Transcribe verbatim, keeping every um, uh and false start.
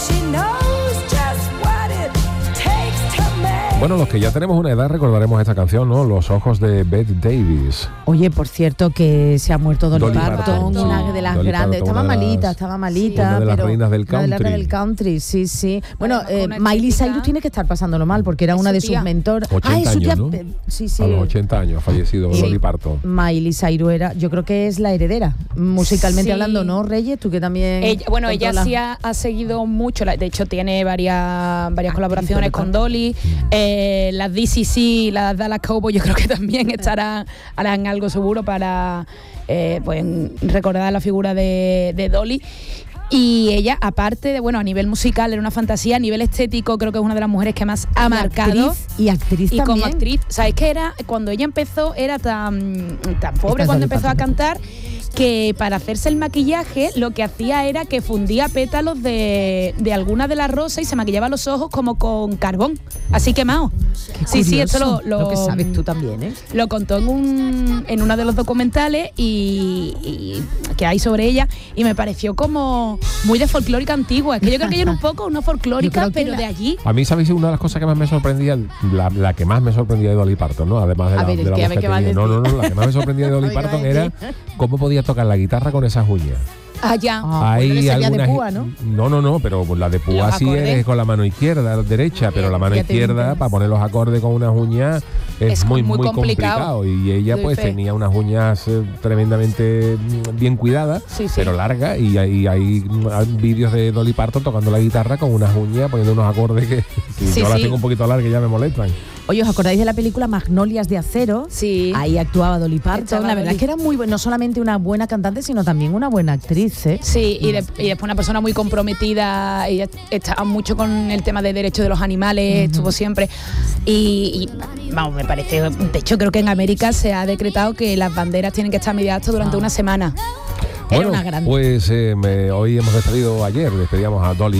Bueno, los que ya tenemos una edad recordaremos esta canción, ¿no? Los ojos de Bette Davis. Oye, por cierto, que se ha muerto Dolly, Dolly Parton, Parton, sí. una de las Dolly grandes. Parton, estaba una de las- malita, estaba malita. una de las pero reinas del una de las country. reinas del country, sí, sí. Bueno, Además, con eh, una Miley estética- Cyrus tiene que estar pasándolo mal, porque era Es una su de tía. sus mentores. ochenta ah, es su tía. años, ¿no? eh, Sí, sí. A los ochenta años ha fallecido Sí. Dolly Parton. Miley Cyrus era, yo creo que es la heredera, musicalmente Sí. hablando, ¿no, Reyes? Tú que también... Ella, bueno, ella controlas- sí ha, ha seguido mucho, la- de hecho tiene varias varias Actriz colaboraciones de con country. Dolly, eh, las D C C, las Dallas Cowboys, yo creo que también estarán, harán algo seguro para eh, pues, recordar la figura de, de Dolly. Y ella, aparte de, bueno, a nivel musical era una fantasía, a nivel estético creo que es una de las mujeres que más ha Y marcado. actriz, y actriz Y también. como actriz, ¿sabes qué era? Cuando ella empezó, era tan, tan pobre Esta es cuando Dolly empezó a Parton. cantar, que para hacerse el maquillaje lo que hacía era que fundía pétalos de, de alguna de las rosas y se maquillaba los ojos como con carbón, así quemado. Qué Sí, sí, esto lo, curioso, lo, lo que sabes tú también, ¿eh? lo contó en un en uno de los documentales y, y que hay sobre ella, y me pareció como muy de folclórica antigua. Es que yo creo que ella era un poco una Yo folclórica, creo que pero la- de allí. A mí, ¿sabéis? Una de las cosas que más me sorprendía, la, la que más me sorprendía de Dolly Parton, ¿no? Además de la, A ver, de la ¿qué- voz que qué vas a tenía. No, decir? no, no, la que más me sorprendía de Dolly A ver, ¿qué Parton vas a era decir? cómo podía tocar la guitarra con esas uñas. Allá. Ah, Hay bueno, le salía de algunas- púa, ¿no? No, no, no, pero la de púa Los sí acordes. eres con la mano izquierda, derecha, pero la mano Ya te izquierda entiendo. para poner los acordes con unas uñas es, Es muy, muy muy complicado. complicado. Y ella Doy pues fe. tenía unas uñas eh, tremendamente mm, bien cuidadas, Sí, sí. pero largas, y hay, hay mm, vídeos de Dolly Parton tocando la guitarra con unas uñas, poniendo unos acordes que si Sí, yo las sí. tengo un poquito largas ya me molestan. Oye, ¿os acordáis de la película Magnolias de Acero? Sí. Ahí actuaba Dolly Parton. Estaba La verdad Dolly. es que era muy buena, no solamente una buena cantante, sino también una buena actriz, ¿eh? Sí, y, de- y después una persona muy comprometida, ella estaba mucho con el tema de derechos de los animales, estuvo siempre. Y, y, vamos, me parece, de hecho creo que en América se ha decretado que las banderas tienen que estar medidas durante Ah. una semana. Era Bueno, una grande. pues eh, me- hoy hemos despedido, ayer despedíamos a Dolly